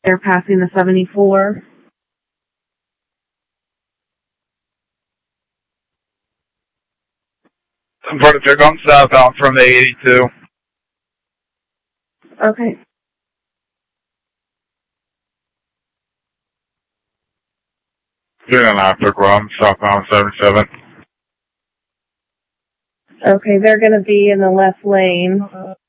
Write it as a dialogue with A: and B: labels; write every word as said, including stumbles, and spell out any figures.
A: They're passing the seventy-four.
B: In front of they're going southbound from the eighty-two.
A: Okay.
B: Doing an after run, southbound seventy-seven.
A: Okay, they're going to be in the left lane.